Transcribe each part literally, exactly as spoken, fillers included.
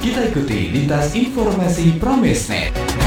Kita ikuti lintas informasi Pramesnet.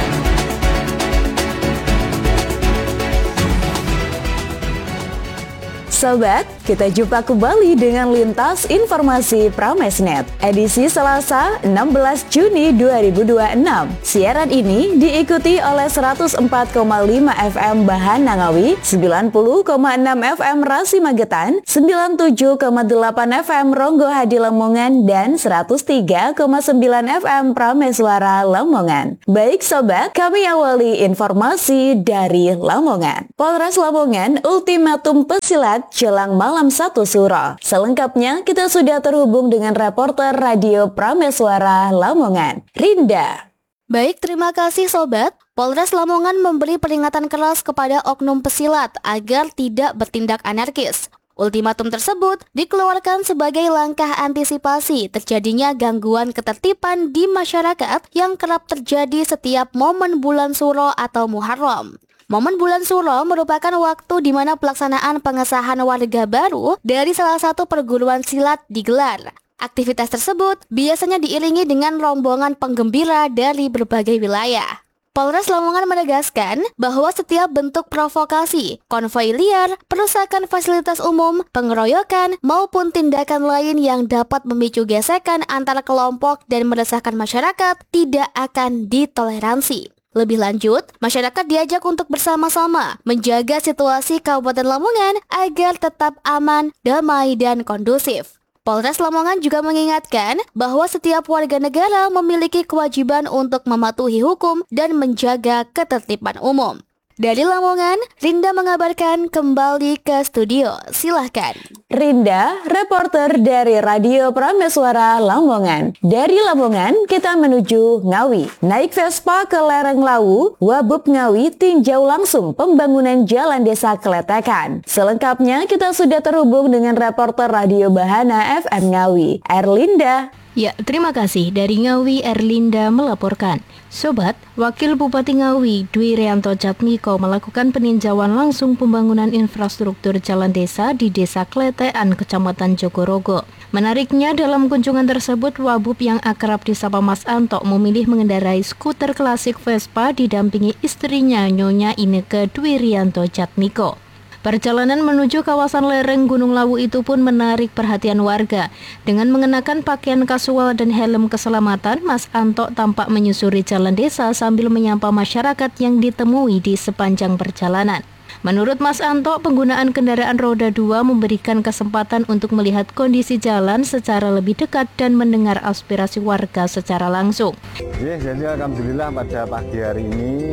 Sobat, kita jumpa kembali dengan Lintas Informasi Pramesnet, edisi Selasa enam belas Juni dua ribu dua puluh enam. Siaran ini diikuti oleh seratus empat koma lima F M Bahana Ngawi, sembilan puluh koma enam F M Rasi Magetan, sembilan puluh tujuh koma delapan F M Ronggo Hadi Lamongan, dan seratus tiga koma sembilan F M Prameswara Lamongan. Baik Sobat, kami awali informasi dari Lamongan. Polres Lamongan ultimatum pesilat jelang malam satu suro. Selengkapnya kita sudah terhubung dengan reporter Radio Prameswara Lamongan, Rinda. Baik, terima kasih Sobat. Polres Lamongan memberi peringatan keras kepada oknum pesilat agar tidak bertindak anarkis. Ultimatum tersebut dikeluarkan sebagai langkah antisipasi terjadinya gangguan ketertiban di masyarakat yang kerap terjadi setiap momen bulan Suro atau Muharram. Momen bulan Suro merupakan waktu di mana pelaksanaan pengesahan warga baru dari salah satu perguruan silat digelar. Aktivitas tersebut biasanya diiringi dengan rombongan penggembira dari berbagai wilayah. Polres Lamongan menegaskan bahwa setiap bentuk provokasi, konvoi liar, perusakan fasilitas umum, pengeroyokan, maupun tindakan lain yang dapat memicu gesekan antara kelompok dan meresahkan masyarakat tidak akan ditoleransi. Lebih lanjut, masyarakat diajak untuk bersama-sama menjaga situasi Kabupaten Lamongan agar tetap aman, damai, dan kondusif. Polres Lamongan juga mengingatkan bahwa setiap warga negara memiliki kewajiban untuk mematuhi hukum dan menjaga ketertiban umum. Dari Lamongan, Rinda mengabarkan kembali ke studio. Silahkan. Rinda, reporter dari Radio Prameswara Lamongan. Dari Lamongan, kita menuju Ngawi. Naik Vespa ke lereng Lawu, Wabub Ngawi tinjau langsung pembangunan jalan desa Kletekan. Selengkapnya, kita sudah terhubung dengan reporter Radio Bahana F M Ngawi, Erlinda. Ya, terima kasih. Dari Ngawi, Erlinda melaporkan. Sobat, Wakil Bupati Ngawi, Dwi Rianto Jatmiko melakukan peninjauan langsung pembangunan infrastruktur jalan desa di Desa Kletekan, Kecamatan Jogorogo. Menariknya, dalam kunjungan tersebut, Wabub yang akrab disapa Mas Anto memilih mengendarai skuter klasik Vespa didampingi istrinya Nyonya Ineke Dwi Rianto Jatmiko. Perjalanan menuju kawasan lereng Gunung Lawu itu pun menarik perhatian warga. Dengan mengenakan pakaian kasual dan helm keselamatan, Mas Anto tampak menyusuri jalan desa sambil menyapa masyarakat yang ditemui di sepanjang perjalanan. Menurut Mas Anto, penggunaan kendaraan roda dua memberikan kesempatan untuk melihat kondisi jalan secara lebih dekat dan mendengar aspirasi warga secara langsung. Ya, jadi alhamdulillah pada pagi hari ini,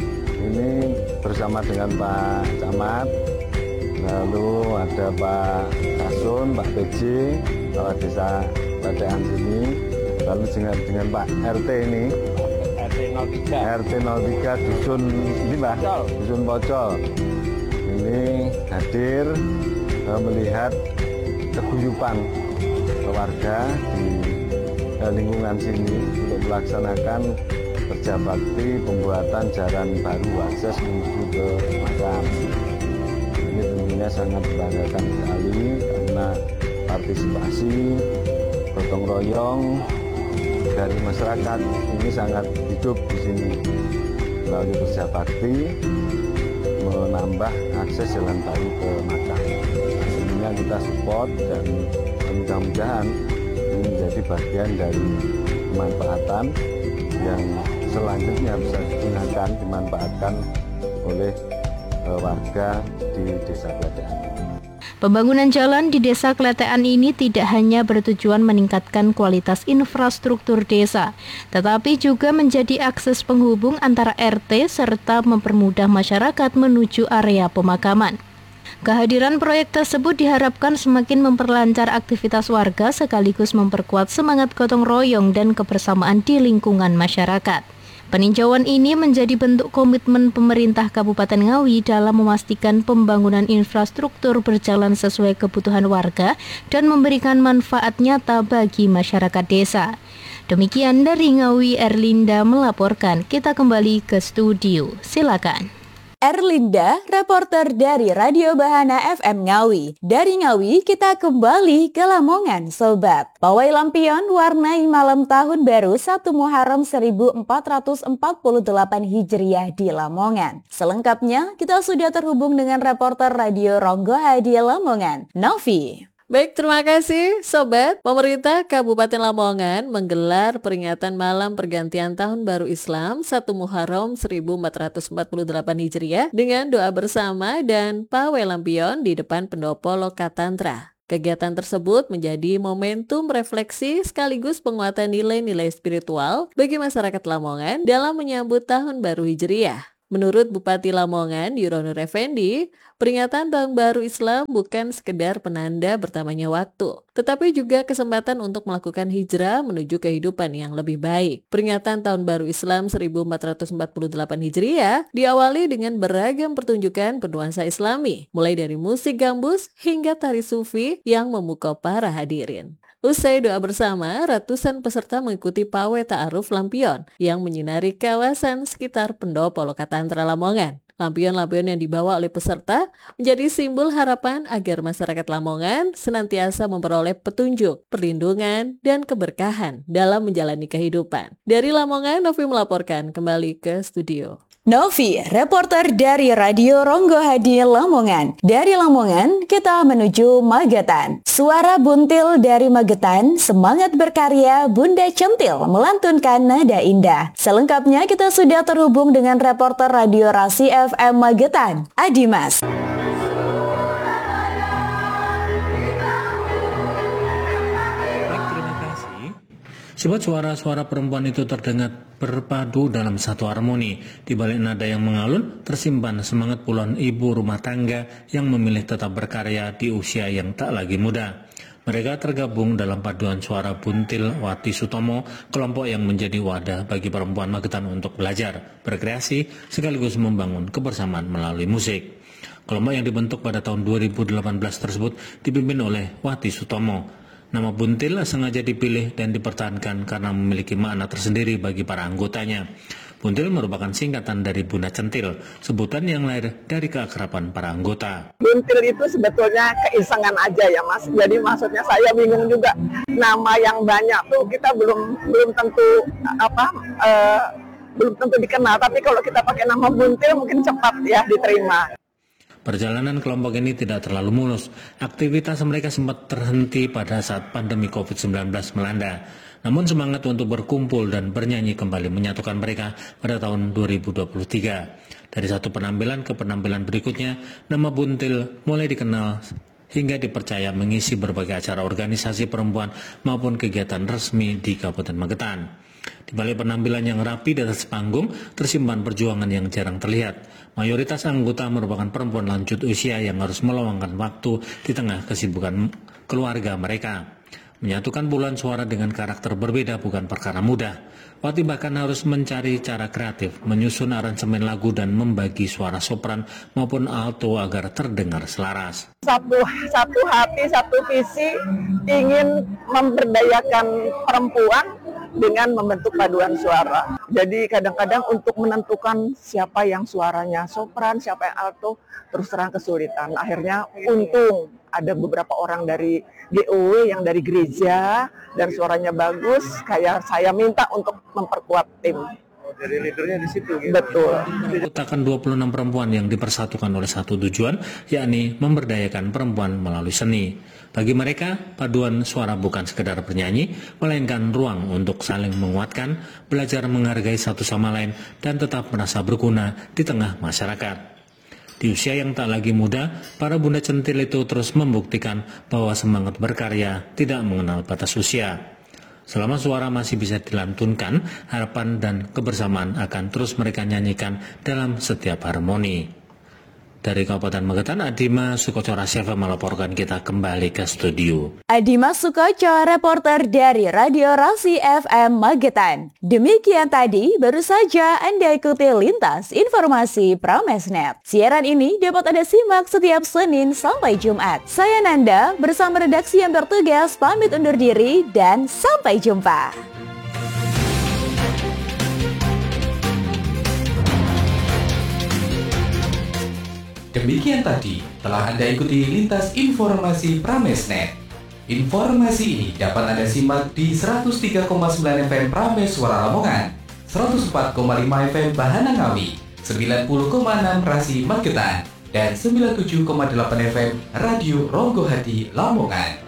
ini bersama dengan Pak Camat, lalu ada Pak Kasun, Pak P J, Kepala Desa Kletekan sini, lalu dengan, dengan Pak R T ini, R T nol tiga, R T nol tiga Dusun ini Mbak, Dusun Pocol. Ini hadir uh, melihat keguyupan warga di uh, lingkungan sini untuk melaksanakan kerja bakti pembuatan jalan baru akses menuju ke makam. Ini tentunya sangat membanggakan sekali karena partisipasi gotong royong dari masyarakat ini sangat hidup di sini. Melalui kerja bakti menambah akses jalan baru ke makam. Tentunya kita support dan mudah-mudahan ini menjadi bagian dari kemanfaatan yang selanjutnya bisa digunakan, dimanfaatkan oleh uh, warga di Desa Kletekan. Pembangunan jalan di Desa Kletekan ini tidak hanya bertujuan meningkatkan kualitas infrastruktur desa, tetapi juga menjadi akses penghubung antara R T serta mempermudah masyarakat menuju area pemakaman. Kehadiran proyek tersebut diharapkan semakin memperlancar aktivitas warga sekaligus memperkuat semangat gotong royong dan kebersamaan di lingkungan masyarakat. Peninjauan ini menjadi bentuk komitmen pemerintah Kabupaten Ngawi dalam memastikan pembangunan infrastruktur berjalan sesuai kebutuhan warga dan memberikan manfaat nyata bagi masyarakat desa. Demikian dari Ngawi, Erlinda melaporkan. Kita kembali ke studio. Silakan. Erlinda, reporter dari Radio Bahana F M Ngawi. Dari Ngawi, kita kembali ke Lamongan, Sobat. Pawai lampion warnai malam tahun baru satu Muharram seribu empat ratus empat puluh delapan Hijriah di Lamongan. Selengkapnya, kita sudah terhubung dengan reporter Radio Ronggo Hadi Lamongan, Novi. Baik, terima kasih Sobat. Pemerintah Kabupaten Lamongan menggelar peringatan malam pergantian tahun baru Islam satu Muharram seribu empat ratus empat puluh delapan Hijriah dengan doa bersama dan pawai lampion di depan pendopo Lokatantra. Kegiatan tersebut menjadi momentum refleksi sekaligus penguatan nilai-nilai spiritual bagi masyarakat Lamongan dalam menyambut tahun baru Hijriah. Menurut Bupati Lamongan, Yuronur Effendi, peringatan Tahun Baru Islam bukan sekedar penanda bertambahnya waktu, tetapi juga kesempatan untuk melakukan hijrah menuju kehidupan yang lebih baik. Peringatan Tahun Baru Islam seribu empat ratus empat puluh delapan Hijriah diawali dengan beragam pertunjukan bernuansa Islami, mulai dari musik gambus hingga tari sufi yang memukau para hadirin. Usai doa bersama, ratusan peserta mengikuti pawai ta'aruf lampion yang menyinari kawasan sekitar pendopo Lokatantra Lamongan. Lampion-lampion yang dibawa oleh peserta menjadi simbol harapan agar masyarakat Lamongan senantiasa memperoleh petunjuk, perlindungan, dan keberkahan dalam menjalani kehidupan. Dari Lamongan, Novi melaporkan kembali ke studio. Novi, reporter dari Radio Ronggo Hadi Lamongan. Dari Lamongan, kita menuju Magetan. Suara buntil dari Magetan, semangat berkarya Bunda Centil melantunkan nada indah. Selengkapnya kita sudah terhubung dengan reporter Radio Rasi F M Magetan, Adimas. Sebab suara-suara perempuan itu terdengar berpadu dalam satu harmoni. Di balik nada yang mengalun, tersimpan semangat puluhan ibu rumah tangga yang memilih tetap berkarya di usia yang tak lagi muda. Mereka tergabung dalam paduan suara buntil Wati Sutomo, kelompok yang menjadi wadah bagi perempuan Magetan untuk belajar, berkreasi, sekaligus membangun kebersamaan melalui musik. Kelompok yang dibentuk pada tahun dua ribu delapan belas tersebut dipimpin oleh Wati Sutomo. Nama buntil sengaja dipilih dan dipertahankan karena memiliki makna tersendiri bagi para anggotanya. Buntil merupakan singkatan dari Bunda Centil, sebutan yang lahir dari keakraban para anggota. Buntil itu sebetulnya keisengan aja ya Mas. Jadi maksudnya saya bingung juga. Nama yang banyak tuh kita belum belum tentu apa uh, belum tentu dikenal. Tapi kalau kita pakai nama buntil mungkin cepat ya diterima. Perjalanan kelompok ini tidak terlalu mulus. Aktivitas mereka sempat terhenti pada saat pandemi covid sembilan belas melanda. Namun semangat untuk berkumpul dan bernyanyi kembali menyatukan mereka pada tahun dua ribu dua puluh tiga. Dari satu penampilan ke penampilan berikutnya, nama buntil mulai dikenal hingga dipercaya mengisi berbagai acara organisasi perempuan maupun kegiatan resmi di Kabupaten Magetan. Di balik penampilan yang rapi di atas panggung, tersimpan perjuangan yang jarang terlihat. Mayoritas anggota merupakan perempuan lanjut usia yang harus meluangkan waktu di tengah kesibukan keluarga mereka. Menyatukan puluhan suara dengan karakter berbeda bukan perkara mudah. Wati bahkan harus mencari cara kreatif, menyusun aransemen lagu dan membagi suara sopran maupun alto agar terdengar selaras. Satu, satu hati, satu visi ingin memberdayakan perempuan dengan membentuk paduan suara. Jadi kadang-kadang untuk menentukan siapa yang suaranya sopran, siapa yang alto, terus terang kesulitan. Akhirnya untung ada beberapa orang dari G O W yang dari gereja dan suaranya bagus, kayak saya minta untuk memperkuat tim. Dari leadernya di situ gitu. Betul. Menciptakan dua puluh enam perempuan yang dipersatukan oleh satu tujuan, yakni memberdayakan perempuan melalui seni. Bagi mereka, paduan suara bukan sekedar bernyanyi, melainkan ruang untuk saling menguatkan, belajar menghargai satu sama lain, dan tetap merasa berguna di tengah masyarakat. Di usia yang tak lagi muda, para Bunda Centil itu terus membuktikan bahwa semangat berkarya tidak mengenal batas usia. Selama suara masih bisa dilantunkan, harapan dan kebersamaan akan terus mereka nyanyikan dalam setiap harmoni. Dari Kabupaten Magetan, Adimas Sukoco Raseva melaporkan. Kita kembali ke studio. Adimas Sukoco, reporter dari Radio Rasi F M Magetan. Demikian tadi, baru saja Anda ikuti lintas informasi Pramesnet. Siaran ini dapat Anda simak setiap Senin sampai Jumat. Saya Nanda bersama redaksi yang bertugas pamit undur diri dan sampai jumpa. Demikian tadi telah Anda ikuti lintas informasi Pramesnet. Informasi ini dapat Anda simak di seratus tiga koma sembilan F M Prames Suara Lamongan, seratus empat koma lima F M Bahana Ngawi, sembilan puluh koma enam Rasi Magetan, dan sembilan puluh tujuh koma delapan F M Radio Ronggo Hati Lamongan.